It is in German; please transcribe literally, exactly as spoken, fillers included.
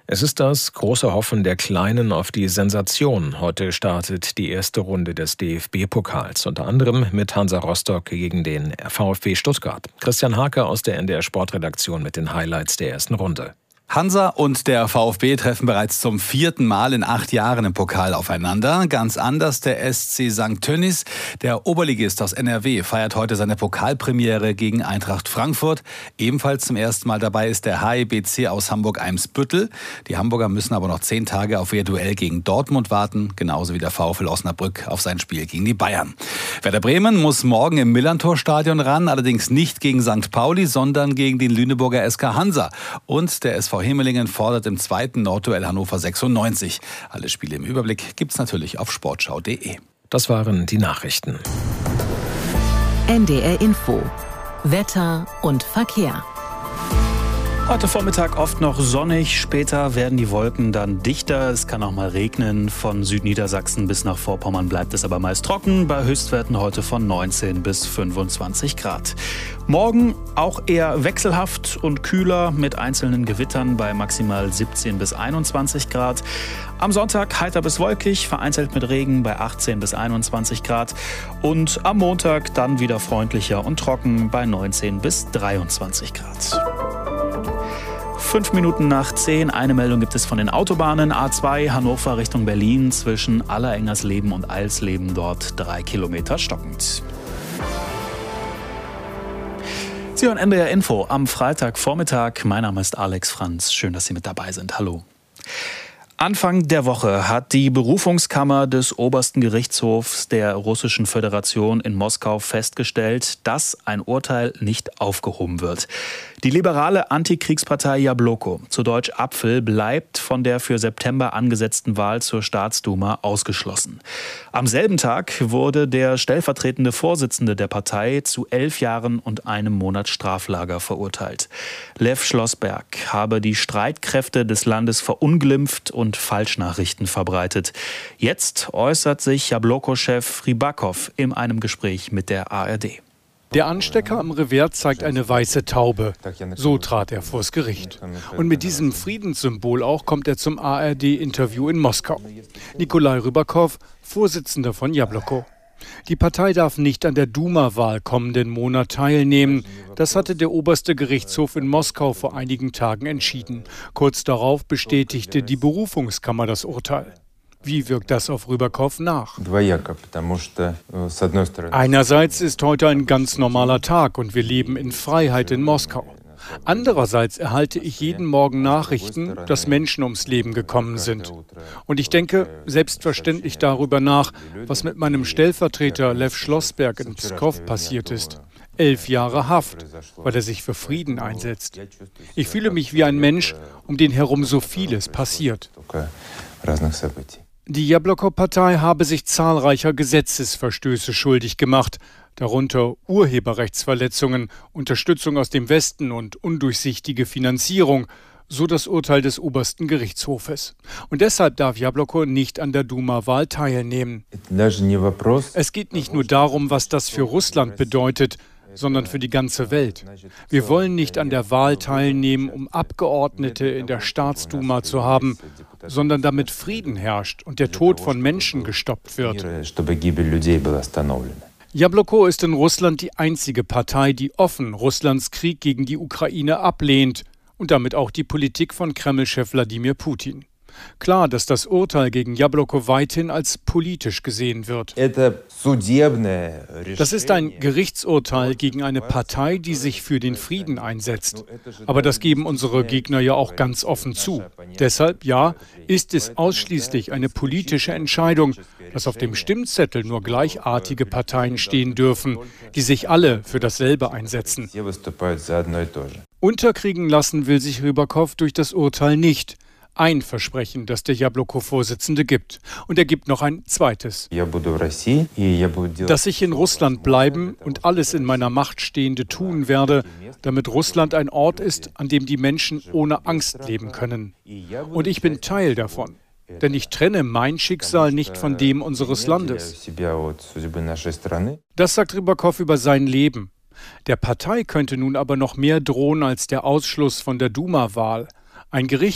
Es ist das große Hoffen der Kleinen auf die Sensation. Heute startet die erste Runde des D F B-Pokals, unter anderem mit Hansa Rostock gegen den VfB Stuttgart. Christian Hake aus der N D R-Sportredaktion mit den Highlights der ersten Runde. Hansa und der VfB treffen bereits zum vierten Mal in acht Jahren im Pokal aufeinander. Ganz anders der S C Sankt Tönnies. Der Oberligist aus N R W feiert heute seine Pokalpremiere gegen Eintracht Frankfurt. Ebenfalls zum ersten Mal dabei ist der H I B C aus Hamburg-Eimsbüttel. Die Hamburger müssen aber noch zehn Tage auf ihr Duell gegen Dortmund warten, genauso wie der VfL Osnabrück auf sein Spiel gegen die Bayern. Werder Bremen muss morgen im Millerntor-Stadion ran, allerdings nicht gegen Sankt Pauli, sondern gegen den Lüneburger S K Hansa. Und der S V Hemelingen fordert im zweiten Nordduell Hannover sechsundneunzig. Alle Spiele im Überblick gibt's natürlich auf sportschau punkt de. Das waren die Nachrichten. N D R Info. Wetter und Verkehr. Heute Vormittag oft noch sonnig, später werden die Wolken dann dichter. Es kann auch mal regnen. Von Südniedersachsen bis nach Vorpommern bleibt es aber meist trocken, bei Höchstwerten heute von neunzehn bis fünfundzwanzig Grad. Morgen auch eher wechselhaft und kühler mit einzelnen Gewittern bei maximal siebzehn bis einundzwanzig Grad. Am Sonntag heiter bis wolkig, vereinzelt mit Regen bei achtzehn bis einundzwanzig Grad. Und am Montag dann wieder freundlicher und trocken bei neunzehn bis dreiundzwanzig Grad. Fünf Minuten nach zehn, eine Meldung gibt es von den Autobahnen. A zwei Hannover Richtung Berlin zwischen Allerengersleben und Eilsleben, dort drei Kilometer stockend. Sie hören N D R Info am Freitagvormittag. Mein Name ist Alex Franz. Schön, dass Sie mit dabei sind. Hallo. Anfang der Woche hat die Berufungskammer des Obersten Gerichtshofs der Russischen Föderation in Moskau festgestellt, dass ein Urteil nicht aufgehoben wird. Die liberale Antikriegspartei Jabloko, zu Deutsch Apfel, bleibt von der für September angesetzten Wahl zur Staatsduma ausgeschlossen. Am selben Tag wurde der stellvertretende Vorsitzende der Partei zu elf Jahren und einem Monat Straflager verurteilt. Lev Schlossberg habe die Streitkräfte des Landes verunglimpft und Falschnachrichten verbreitet. Jetzt äußert sich Jabloko-Chef Rybakov in einem Gespräch mit der A R D. Der Anstecker am Revers zeigt eine weiße Taube. So trat er vors Gericht. Und mit diesem Friedenssymbol auch kommt er zum A R D-Interview in Moskau. Nikolai Rybakov, Vorsitzender von Jabloko. Die Partei darf nicht an der Duma-Wahl kommenden Monat teilnehmen. Das hatte der oberste Gerichtshof in Moskau vor einigen Tagen entschieden. Kurz darauf bestätigte die Berufungskammer das Urteil. Wie wirkt das auf Rybakov nach? Einerseits ist heute ein ganz normaler Tag und wir leben in Freiheit in Moskau. Andererseits erhalte ich jeden Morgen Nachrichten, dass Menschen ums Leben gekommen sind. Und ich denke selbstverständlich darüber nach, was mit meinem Stellvertreter Lev Schlossberg in Pskow passiert ist. Elf Jahre Haft, weil er sich für Frieden einsetzt. Ich fühle mich wie ein Mensch, um den herum so vieles passiert. Die Jabloko-Partei habe sich zahlreicher Gesetzesverstöße schuldig gemacht, darunter Urheberrechtsverletzungen, Unterstützung aus dem Westen und undurchsichtige Finanzierung, so das Urteil des obersten Gerichtshofes. Und deshalb darf Jabloko nicht an der Duma-Wahl teilnehmen. Es geht nicht nur darum, was das für Russland bedeutet, sondern für die ganze Welt. Wir wollen nicht an der Wahl teilnehmen, um Abgeordnete in der Staatsduma zu haben, sondern damit Frieden herrscht und der Tod von Menschen gestoppt wird. Jabloko ist in Russland die einzige Partei, die offen Russlands Krieg gegen die Ukraine ablehnt und damit auch die Politik von Kreml-Chef Wladimir Putin. Klar, dass das Urteil gegen Jabloko weithin als politisch gesehen wird. Das ist ein Gerichtsurteil gegen eine Partei, die sich für den Frieden einsetzt. Aber das geben unsere Gegner ja auch ganz offen zu. Deshalb, ja, ist es ausschließlich eine politische Entscheidung, dass auf dem Stimmzettel nur gleichartige Parteien stehen dürfen, die sich alle für dasselbe einsetzen. Unterkriegen lassen will sich Rybakov durch das Urteil nicht. Ein Versprechen, das der Jabloko-Vorsitzende gibt. Und er gibt noch ein zweites. Dass ich in Russland bleiben und alles in meiner Macht Stehende tun werde, damit Russland ein Ort ist, an dem die Menschen ohne Angst leben können. Und ich bin Teil davon. Denn ich trenne mein Schicksal nicht von dem unseres Landes. Das sagt Rybakov über sein Leben. Der Partei könnte nun aber noch mehr drohen als der Ausschluss von der Duma-Wahl. Ein Gericht